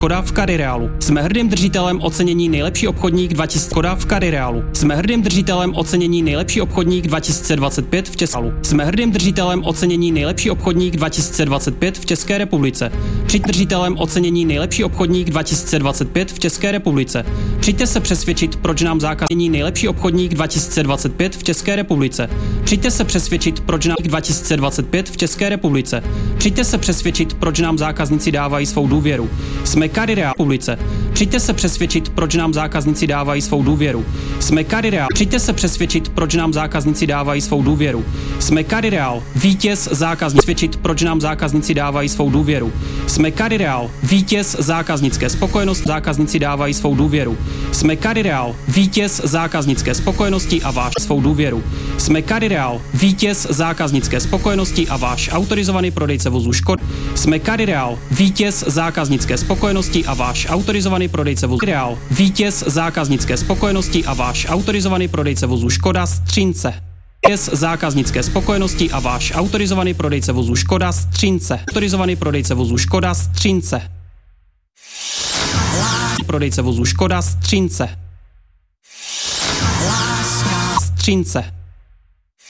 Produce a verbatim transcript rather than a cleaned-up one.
Škoda v Carirealu. Jsme hrdým držitelem ocenění nejlepší obchodník dva tisíce Škoda v Carirealu. Jsme hrdým držitelem ocenění nejlepší obchodník dva tisíce dvacet pět v České Jsme hrdým držitelem ocenění nejlepší obchodník dva tisíce dvacet pět v České republice. Přijďte držitelem ocenění nejlepší obchodník dva tisíce dvacet pět v České republice. Přijďte se přesvědčit, proč nám zákazník nejlepší obchodník dva tisíce dvacet pět v České republice. Přijďte se přesvědčit, proč nám dva tisíce dvacet pět v České republice. Přijďte se přesvědčit, proč nám zákazníci dávají svou důvěru. Jsme Carireal publice. Přijďte se přesvědčit, proč nám zákazníci dávají svou důvěru. Jsme Carireal. Přijďte se přesvědčit, proč nám zákazníci dávají svou důvěru. Jsme Carireal. Vítěz zákazník. Svědčit, proč nám zákazníci dávají svou důvěru. Jsme Carireal. Vítěz zákaznické spokojenosti. Zákazníci dávají svou důvěru. Jsme Carireal. Vítěz zákaznické spokojenosti a váš svou důvěru. Jsme Carireal. Vítěz zákaznické spokojenosti a váš autorizovaný prodejce vozů Škoda. Jsme Carireal. Vítěz zákaznické spokojenosti a váš autorizovaný prodejce vozů Carireal. Vítěz zákaznické spokojenosti a váš autorizovaný prodejce vozů Škoda Střince. Vítěz zákaznické spokojenosti a váš autorizovaný prodejce vozů Škoda Střince. Autorizovaný prodejce vozů Škoda Střince. Prodejce vozů Škoda Střince. Střince.